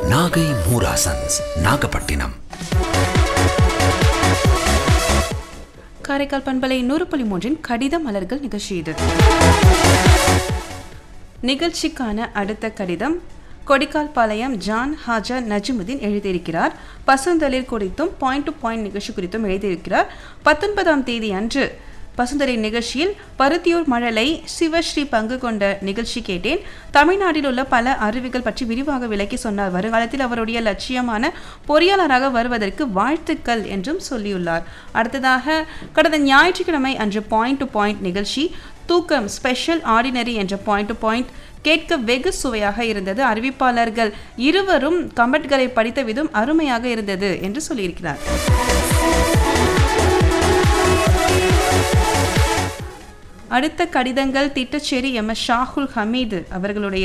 நாகை மூராசன்ஸ் நாகப்பட்டினம். காரைக்கால் பண்பலை 100.3 கடித மலர்கள் நிகழ்ச்சி இது. நிகழ்ச்சிக்கான அடுத்த கடிதம் கொடிக்கால் பாளையம் ஜான் ஹாஜா நஜிமுதீன் எழுதியிருக்கிறார். பசுந்தளிர் குறித்தும் பாயிண்ட் டு பாயிண்ட் நிகழ்ச்சி குறித்தும் எழுதியிருக்கிறார். 19ஆம் தேதி அன்று பசுந்தளிர் நிகழ்ச்சியில் பருத்தியூர் மழலை சிவஸ்ரீ பங்கு கொண்ட நிகழ்ச்சி கேட்டேன். தமிழ்நாட்டில் உள்ள பல அருவிகள் பற்றி விரிவாக விளக்கி சொன்னார். வருங்காலத்தில் அவருடைய லட்சியமான பொறியாளராக வருவதற்கு வாழ்த்துக்கள் என்றும் சொல்லியுள்ளார். அடுத்ததாக கடந்த ஞாயிற்றுக்கிழமை அன்று பாயிண்ட் டு பாயிண்ட் நிகழ்ச்சி தூக்கம் ஸ்பெஷல் ஆர்டினரி என்ற பாயிண்ட் டு பாயிண்ட் கேட்க வெகு சுவையாக இருந்தது. அறிவிப்பாளர்கள் இருவரும் கமெண்ட்களை படித்த விதம் அருமையாக இருந்தது என்று சொல்லியிருக்கிறார். அடுத்த கடிதங்கள் திட்டச்சேரி எம் எஸ் ஷாகுல் ஹமீது அவர்களுடைய